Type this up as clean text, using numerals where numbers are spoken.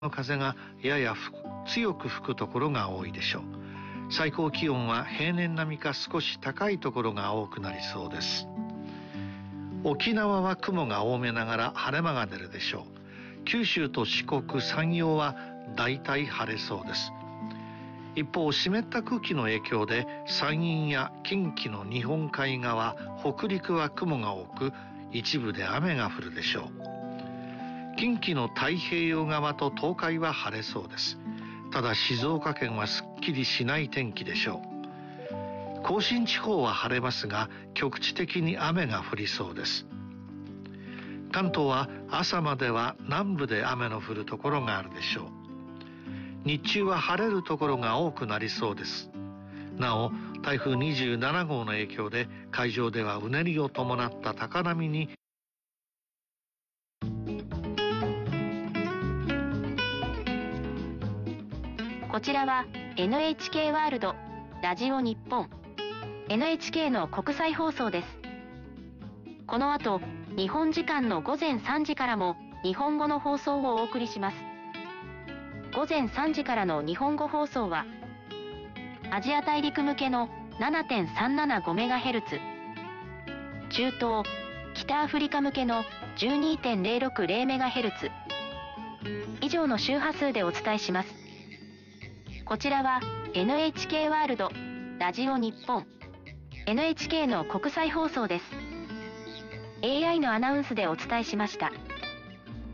の風がやや強く吹くところが多いでしょう。最高気温は平年並みか少し高いところが多くなりそうです。沖縄は雲が多めながら晴れ間が出るでしょう。九州と四国、山陽はだいたい晴れそうです。一方、湿った空気の影響で山陰や近畿の日本海側、北陸は雲が多く一部で雨が降るでしょう。近畿の太平洋側と東海は晴れそうです。ただ静岡県はすっきりしない天気でしょう。甲信地方は晴れますが局地的に雨が降りそうです。関東は朝までは南部で雨の降るところがあるでしょう。日中は晴れるところが多くなりそうです。なお、台風27号の影響で海上ではうねりを伴った高波にこちらは NHK ワールドラジオ日本 NHK の国際放送です。この後、日本時間の午前3時からも日本語の放送をお送りします。午前3時からの日本語放送はアジア大陸向けの 7.375MHz、中東、北アフリカ向けの 12.060MHz 以上の周波数でお伝えします。こちらは NHK ワールドラジオ日本 NHK の国際放送です。AI のアナウンスでお伝えしました。